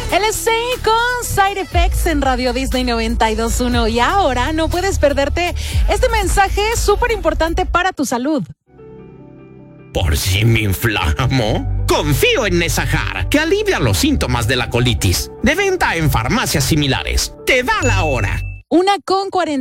LSA con Side Effects en Radio Disney 92.1. Y ahora no puedes perderte este mensaje súper importante para tu salud. ¿Por si me inflamo? Confío en Nesajar, que alivia los síntomas de la colitis. De venta en farmacias similares. Te da la hora. 1:40